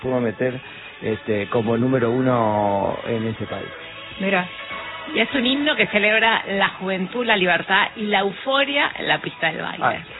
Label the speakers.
Speaker 1: pudo meter como número 1 en ese país.
Speaker 2: Mira. Y es un himno que celebra la juventud, la libertad y la euforia en la pista del baile.